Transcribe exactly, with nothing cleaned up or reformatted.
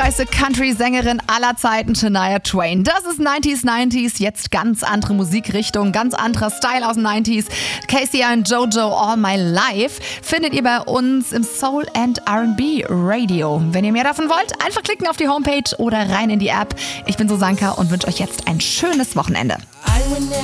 erfolgreichste Country-Sängerin aller Zeiten, Shania Twain. Das ist neunziger neunzig, jetzt ganz andere Musikrichtung, ganz anderer Style aus den neunziger. Casey und Jojo, All My Life, findet ihr bei uns im Soul and R and B Radio. Wenn ihr mehr davon wollt, einfach klicken auf die Homepage oder rein in die App. Ich bin Susanka und wünsche euch jetzt ein schönes Wochenende.